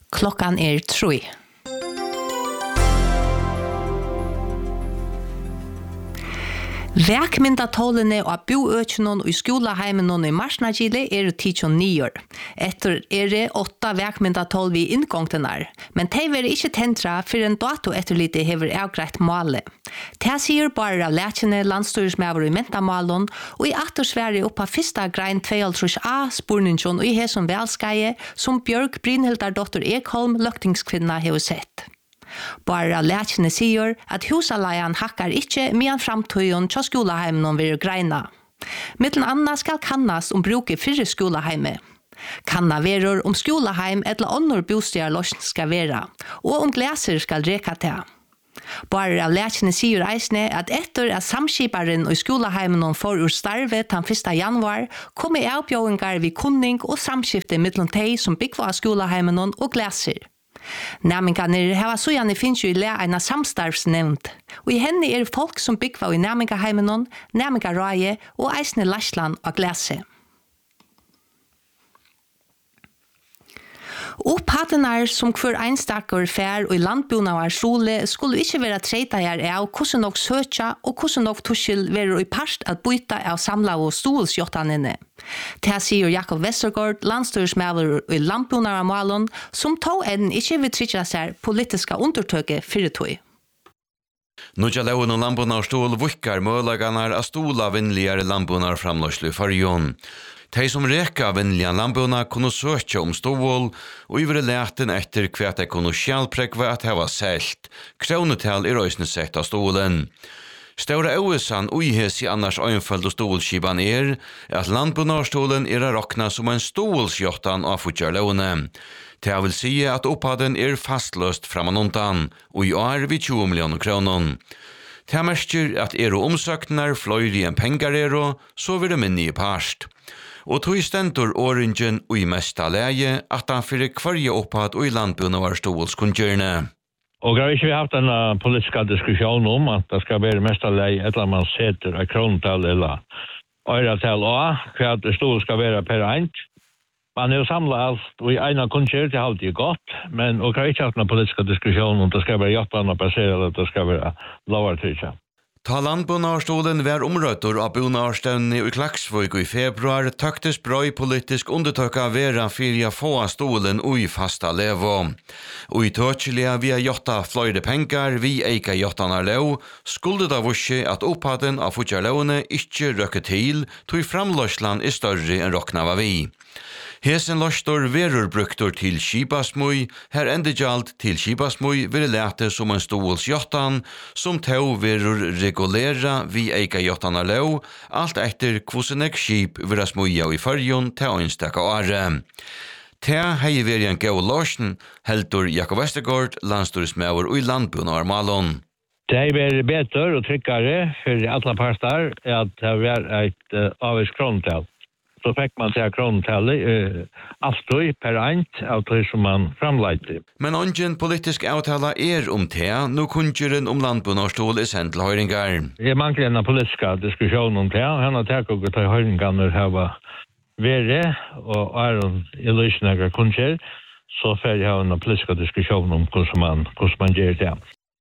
Klokkan 3. Verkmyndatålene og boøkene i skoleheimen i Marsnagile tidsom 9. Etter det 8 verkmyndatål vi inngångten men de vil ikke tentra for en dato etterlite hever avgreit målet. Det sier bare av lækene landstyresmæver i mentamalen, og i Sverige oppa fyrsta grein 2A spurningen og i hesson velskaie som Bjørg Brynhildardotter Ekholm løktingskvinna hever sett. Bara lækene sier at husaleien hakkar ikke medan framtøyen til skoleheimen vil greina. Mittlen anna skal kannas bruke fyrre skoleheime. Kanna verur skoleheim eller annor bostedløsning skal være, og glæser skal reka til. Bara lækene sier eisne at etter at samskiparen i skoleheimen får ur starve den 1. januar, kommer avbjøringar ved kunning og samskifte mittlen teg som byggva av skoleheimen og glæser. Nærmingene har så gjerne finnes jo i en samstarvsnevnt, og i henne folk som byggva i nærmingaheimen, nærmingarøye og eisne Larsland og Glæse. Opphattene som hver einstakker fær og i landbuna var skole skulle ikke være treta her av hvordan nok søtja og hvordan nok tussel være i parst at byta av samla og stolsjottanene. Det sier Jakob Westergaard, landstyresmæver i landbuna av Malon, som tog ikke vil trykja seg politiska undertøke fyrirtøy. Nudja laun og landbuna av stol vukkar mølagannar av stola vinnligare landbuna framløslu farjon. De som reka vennlige landbuna kunne søke stål, og i læten etter hva de kunne skjælprekve at det var selt. Kronetal røysene sett av stålen. Stora Øvesan uihes i annars øynfølt og stålskiban at landbunarstolen rokna som en stålsjottan av futjarlåne. Det vil si at opphaden fastløst framanundan, og i år vi 20 millioner kroner. Det merker at omsøknar fløyri enn pengar så vil det minne i parst. Og tog stendur oringen og i mesta leie at han fyrir kvarje opphad og i landbunna var stålskundgjørne. Og har ikke vi haft en politisk diskusjon om at det skal være mesta leie eller man setter av kronetal eller øyretal og hva stål skal være per eint. Man har jo samlet alt og i ena kundgjør det er alltid godt, men og har ikke haft en politisk diskusjon om det skal være hjertene baseret eller det skal være lovartrykja. Ta landbunarstolen var omrøtter av bunarstevne i Klaksvøk i februar tøktes brøy politisk undertøkka vera fyrir få stolen ui fasta levo. Og i tøtjelige via jotta fløyde pengar vi eika jottanar leo, skulle da vursi at opphaden av futjarleone ikkje røkke til, tog framløsland større enn rokna vi. Hesen løstor verur bruktor til skibasmui, her endejalt til skibasmui vil lete som en stålsjottan, som tau verur regulera vi eika jottana leo, alt etter kvosenek skip vira smuja i farjon til øynstaka åre. Tea hei veri en gau lorsen, heldur Jakob Westergaard, landstyresmæver og i landbuna Malon. Det er vært bedre og tryggere for alle parter at det var et avvis kronetal. Så fikk man til kronetallet alltid per eint av det som man framleite. Men ingen politisk avtala Tea, nå kunngjøren landbunarstol sendt til høyringar. Det mangler en politisk diskusjon om Tea. Han har tatt og tatt høyringar når det var verre, og i løsninger kunngjør, så får jeg ha en politisk diskusjon om hvordan man gjør det.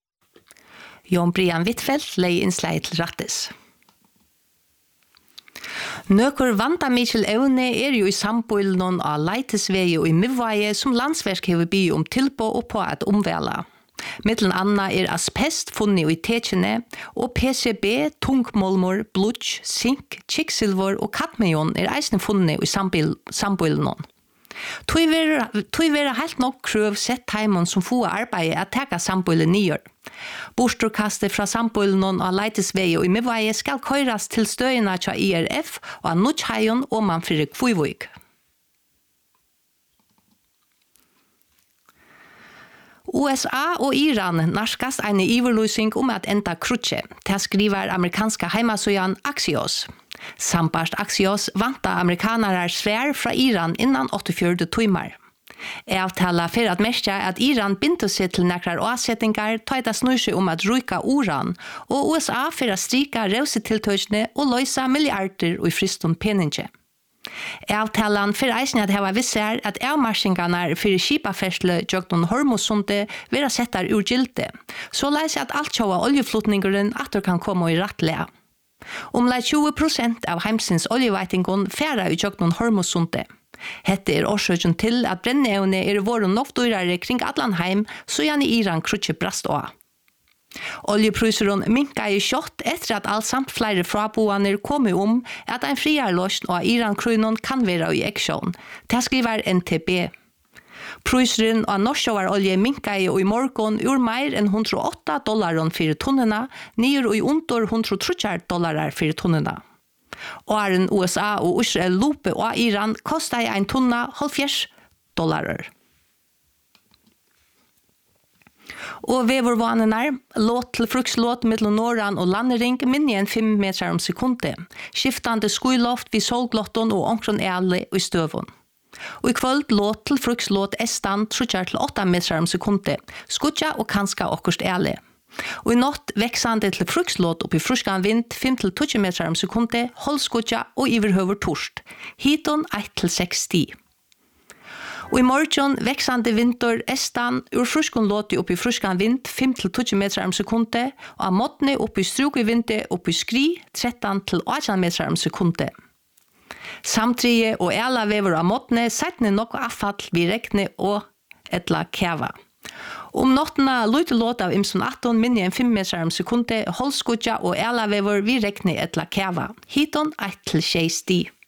Jon Brian Wittfeldt lei innslag til rattes. Nøkur vandamikil evne jo i samboilnon av Leitesveie og i Mivvaie som landsverk hever by tilbå og på at omvela. Mittlen anna asbest funnet i tekjene, og PCB, tungmolmor, blodj, sink, kiksilvor og kadmion eisne funnet i samboilnon. Tui vera helt nok krøv sett heimon som få arbeid at teka samboilen nyer. Bostorkastet fra samboilen av Leitesveie og i Mivvaie skal køyras til støyna tja IRF og av Nutshajon og man fyrir Kvøyvøyk. USA og Iran narskast en iverløsning at enda krutje. Det skriver amerikanska heimasøyan Axios. Sambart Axios vanta amerikanere svær fra Iran innan 84 timer. Avtala for at merke at Iran begynte seg til nekrar avsetninger tar det snur seg at ryka uran, og USA for å strika rausetiltøkene og løse milliarder i fristund peninge. Avtalan for eisen at hava visser at avmarskingarna for skipafersle Jøgnon Hormusunde vera settar ur gilde, så leis at alt sjåa oljeflutningeren atter kan komme i rattlea. Omlai 20% av heimsins oljeveitingon færa i Jøgnon Hormusunde. Hette årsøkjen til at brennevne våre nokdurare kring Atlanheim, så gjerne Iran krutje brast også. Oljepryseren minka i kjott etter at allsamt flere fraboaner kom at en friarløsn av Iran-krynon kan være i aksjon. Det skriver NTB. Pryseren av norskjøverolje minka i morgon ur mer enn $108 for tonnene, nyer i under $130 for tonnene. Åren USA og Israel lope og Iran kostet en tonna $70. Og vevervanene låt til frukslåt mellom Norran og Landering minne enn 5 meter om sekundet. Skiftande skuiloft vid solglotton og omkron æle og støvun. Og i kvöld låt til frukslåt estan trutjar til 8 meter om sekundet. Skutja og kanska okkurst æle. Og i natt veksande til frukslåt oppi fruskan vind 5-20 meter om sekundet, holdskutja og iverhøver torst. Hiton 1-6 Og i morgen veksande vinter estan ur fruskon låti oppi fruskan vind 5-20 meter om sekundet, og av måttene oppi strukevinde oppi skri 13-18 meter om sekundet. Samtrige og æla vever av måttene settene nokko affall vi rekne og etla keva. Nottena lute låt av imson 18 minne enn 5 meter om sekundet, holdskutja og æla vever vi rekne etla keva. Hiton 1-6